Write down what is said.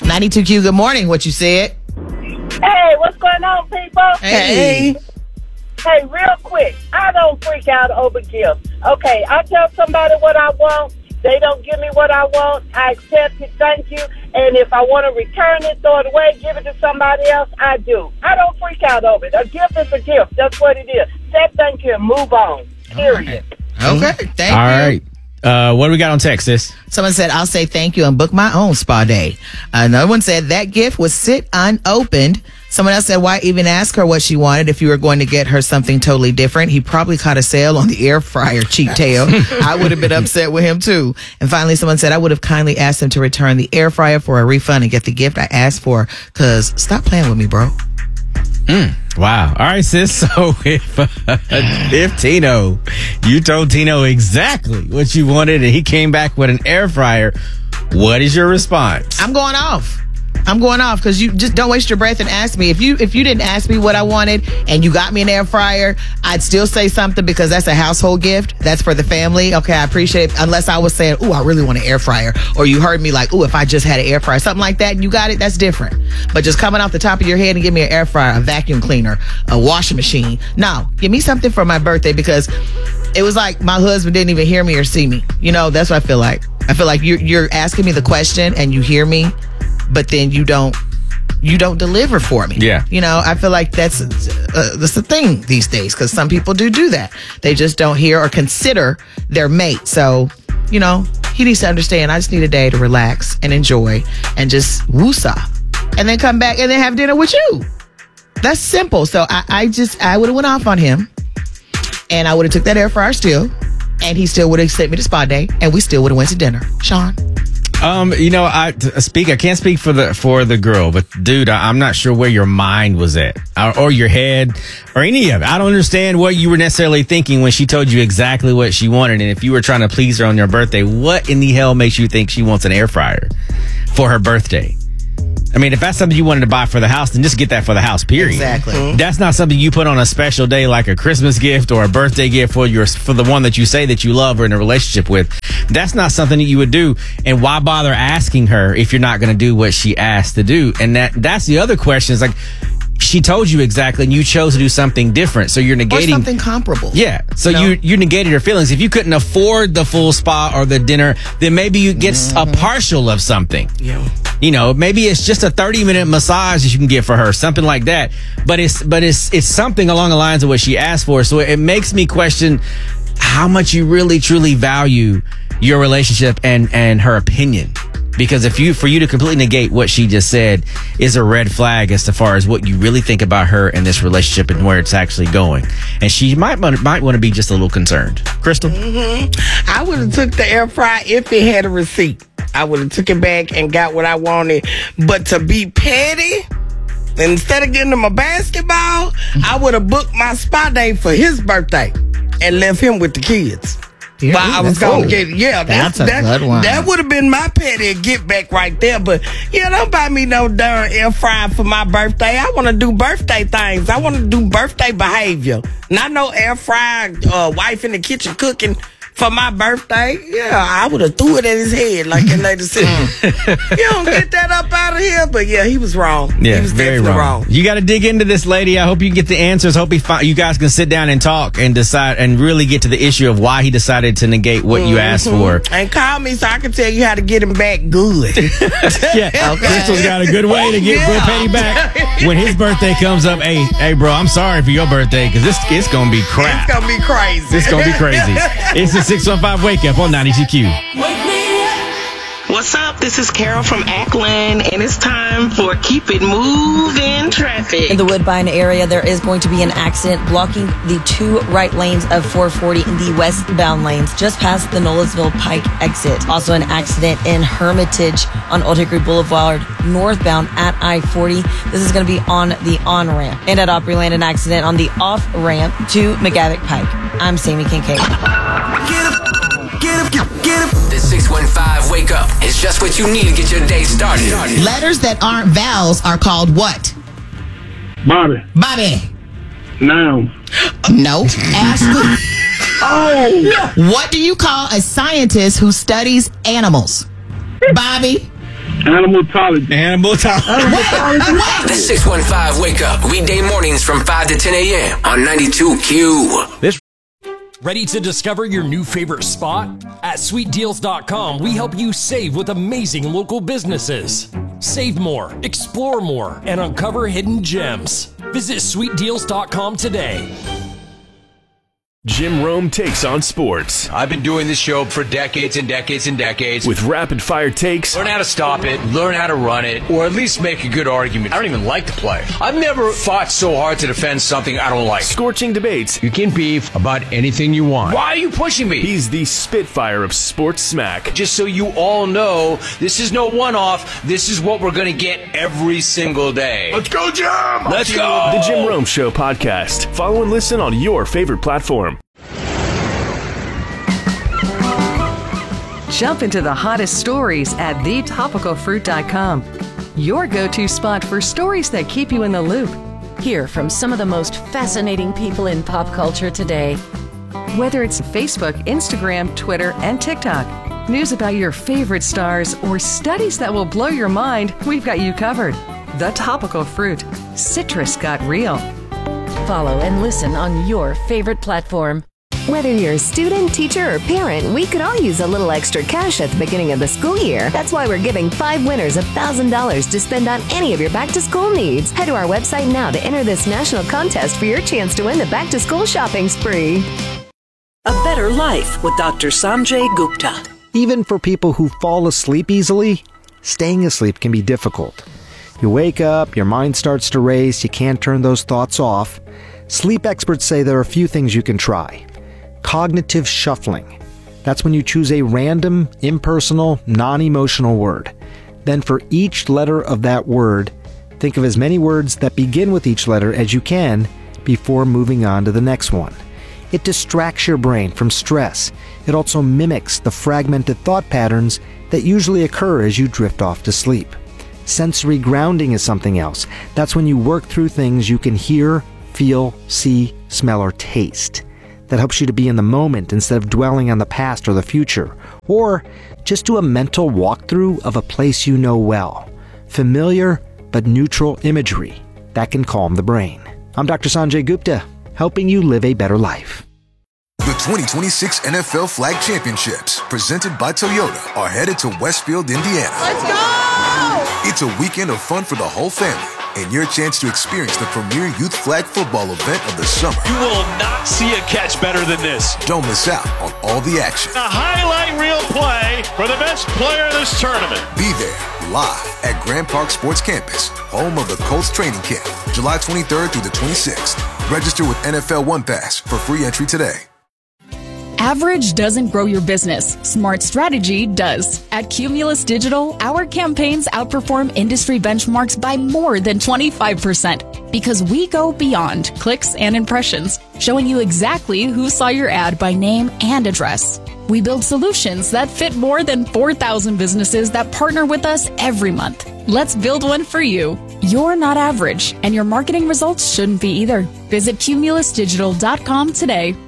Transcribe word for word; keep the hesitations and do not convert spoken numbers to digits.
ninety-two Q, good morning. What you said? Hey, what's going on, people? Hey. Hey, real quick, I don't freak out over gifts. Okay, I tell somebody what I want. They don't give me what I want. I accept it, thank you. And if I want to return it, throw it away, give it to somebody else, I do. I don't freak out over it. A gift is a gift. That's what it is. Say thank you and move on. Period. Okay, thank All you. right. Uh, what do we got on text, sis? Someone said, I'll say thank you and book my own spa day. Another one said, that gift was sit unopened. Someone else said, why even ask her what she wanted if you were going to get her something totally different? He probably caught a sale on the air fryer, cheap tail. I would have been upset with him too. And finally, someone said, I would have kindly asked him to return the air fryer for a refund and get the gift I asked for, because stop playing with me, bro. Mm, wow. All right, sis. So if uh, if Tino, you told Tino exactly what you wanted and he came back with an air fryer, what is your response? I'm going off. I'm going off because you just don't waste your breath and ask me. If you if you didn't ask me what I wanted and you got me an air fryer, I'd still say something because that's a household gift. That's for the family. Okay, I appreciate it. Unless I was saying, ooh, I really want an air fryer. Or you heard me like, ooh, if I just had an air fryer. Something like that and you got it, that's different. But just coming off the top of your head and give me an air fryer, a vacuum cleaner, a washing machine. No, give me something for my birthday because it was like my husband didn't even hear me or see me. You know, that's what I feel like. I feel like you're, you're asking me the question and you hear me, but then you don't you don't deliver for me. Yeah. You know, I feel like that's uh, that's the thing these days because some people do do that. They just don't hear or consider their mate. So, you know, he needs to understand I just need a day to relax and enjoy and just woosah and then come back and then have dinner with you. That's simple. So I, I just, I would have went off on him and I would have took that air fryer still and he still would have sent me to spa day and we still would have went to dinner. Sean? Um, you know, I to speak. I can't speak for the for the girl, but dude, I, I'm not sure where your mind was at, or, or your head, or any of it. I don't understand what you were necessarily thinking when she told you exactly what she wanted, and if you were trying to please her on your birthday, what in the hell makes you think she wants an air fryer for her birthday? I mean, if that's something you wanted to buy for the house, then just get that for the house, period. Exactly. Mm-hmm. That's not something you put on a special day like a Christmas gift or a birthday gift for your for the one that you say that you love or in a relationship with. That's not something that you would do. And why bother asking her if you're not going to do what she asked to do? And that that's the other question is like, she told you exactly and you chose to do something different. So you're negating. Or something comparable. Yeah. So you know? you, you negated her feelings. If you couldn't afford the full spa or the dinner, then maybe you get mm-hmm. a partial of something. Yeah. You know, maybe it's just a thirty minute massage that you can get for her, something like that. But it's but it's it's something along the lines of what she asked for. So it makes me question how much you really truly value your relationship and and her opinion. Because if you for you to completely negate what she just said is a red flag as far as what you really think about her and this relationship and where it's actually going. And she might might want to be just a little concerned. Crystal? Mm-hmm. I would have took the air fryer if it had a receipt. I would have took it back and got what I wanted. But to be petty, instead of getting him a basketball, I would have booked my spa day for his birthday and left him with the kids. Yeah, While I was going to get, yeah, that's, that's a that, good one. That would have been my petty get back right there. But yeah, don't buy me no darn air fryer for my birthday. I want to do birthday things. I want to do birthday behavior. Not no air fryer, uh, wife in the kitchen cooking for my birthday. Yeah, I would have threw it at his head like that lady said. You don't get that up out of here. But yeah, he was wrong. Yeah, he was very definitely wrong. wrong. You got to dig into this, lady. I hope you get the answers. Hope he fi- you guys can sit down and talk and decide and really get to the issue of why he decided to negate what mm-hmm. you asked for. And call me so I can tell you how to get him back good. Yeah, okay. Crystal's got a good way to get yeah. Will Petty back when his birthday comes up. Hey, hey, bro, I'm sorry for your birthday because this it's gonna be crap. It's gonna be crazy. It's gonna be crazy. It's the six one five Wake Up on ninety-two Q. What's up? This is Carol from Ackland, and it's time for Keep It Moving Traffic. In the Woodbine area, there is going to be an accident blocking the two right lanes of four forty in the westbound lanes, just past the Nolensville Pike exit. Also an accident in Hermitage on Old Hickory Boulevard, northbound at I forty. This is going to be on the on-ramp. And at Opryland, an accident on the off-ramp to McGavick Pike. I'm Sammy Kincaid. Get up, get up, get, get up. The six one five Wake Up is just what you need to get your day started. Letters that aren't vowels are called what? Bobby. Bobby. Noun. No. Ashley. Oh. What do you call a scientist who studies animals? Bobby. Animaltology. Animaltology. The six one five Wake Up. Weekday mornings from five to ten a.m. on ninety-two Q. This. Ready to discover your new favorite spot? At sweet deals dot com, we help you save with amazing local businesses. Save more, explore more, and uncover hidden gems. Visit sweet deals dot com today. Jim Rome takes on sports. I've been doing this show for decades and decades and decades. With rapid-fire takes. Learn how to stop it, learn how to run it, or at least make a good argument. I don't even like the play. I've never fought so hard to defend something I don't like. Scorching debates. You can beef about anything you want. Why are you pushing me? He's the Spitfire of sports smack. Just so you all know, this is no one-off. This is what we're going to get every single day. Let's go, Jim! Let's go! The Jim Rome Show podcast. Follow and listen on your favorite platform. Jump into the hottest stories at the topical fruit dot com. Your go-to spot for stories that keep you in the loop. Hear from some of the most fascinating people in pop culture today. Whether it's Facebook, Instagram, Twitter, and TikTok, news about your favorite stars, or studies that will blow your mind, we've got you covered. The Topical Fruit. Citrus got real. Follow and listen on your favorite platform. Whether you're a student, teacher, or parent, we could all use a little extra cash at the beginning of the school year. That's why we're giving five winners one thousand dollars to spend on any of your back-to-school needs. Head to our website now to enter this national contest for your chance to win the back-to-school shopping spree. A Better Life with Doctor Sanjay Gupta. Even for people who fall asleep easily, staying asleep can be difficult. You wake up, your mind starts to race, you can't turn those thoughts off. Sleep experts say there are a few things you can try. Cognitive shuffling. That's when you choose a random, impersonal, non-emotional word. Then for each letter of that word, think of as many words that begin with each letter as you can before moving on to the next one. It distracts your brain from stress. It also mimics the fragmented thought patterns that usually occur as you drift off to sleep. Sensory grounding is something else. That's when you work through things you can hear, feel, see, smell, or taste. That helps you to be in the moment instead of dwelling on the past or the future. Or just do a mental walkthrough of a place you know well. Familiar but neutral imagery. That can calm the brain. I'm Doctor Sanjay Gupta, helping you live a better life. The twenty twenty-six N F L Flag Championships, presented by Toyota, are headed to Westfield, Indiana. Let's go! It's a weekend of fun for the whole family, and your chance to experience the premier youth flag football event of the summer. You will not see a catch better than this. Don't miss out on all the action. A highlight reel play for the best player of this tournament. Be there, live at Grand Park Sports Campus, home of the Colts training camp, July twenty-third through the twenty-sixth. Register with N F L One Pass for free entry today. Average doesn't grow your business. Smart strategy does. At Cumulus Digital, our campaigns outperform industry benchmarks by more than twenty-five percent because we go beyond clicks and impressions, showing you exactly who saw your ad by name and address. We build solutions that fit more than four thousand businesses that partner with us every month. Let's build one for you. You're not average, and your marketing results shouldn't be either. Visit cumulus digital dot com today.